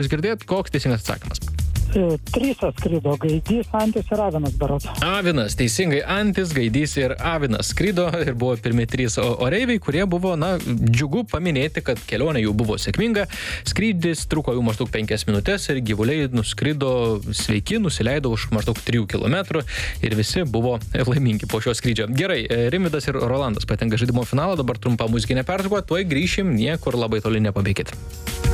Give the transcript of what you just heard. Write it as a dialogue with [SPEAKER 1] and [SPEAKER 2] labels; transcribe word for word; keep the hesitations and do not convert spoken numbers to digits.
[SPEAKER 1] Jūs girdėjot, koks teisingas atsakymas?
[SPEAKER 2] Trys atskrido, Gaidys, Antis ir Avinas berods.
[SPEAKER 1] Avinas, teisingai, Antis, Gaidys ir Avinas skrido ir buvo pirmi trys oreiviai, kurie buvo, na, džiugu paminėti, kad kelionė jų buvo sėkminga. Skrydis truko jau maždaug penkias minutės ir gyvuliai nuskrido sveiki, nusileido už maždaug trijų kilometrų ir visi buvo laimingi po šio skrydžio. Gerai, Rimvydas ir Rolandas patenka žaidimo finalą, dabar trumpa muzikinė pertrauka, tuoj grįšim, niekur labai toli nepabėkit.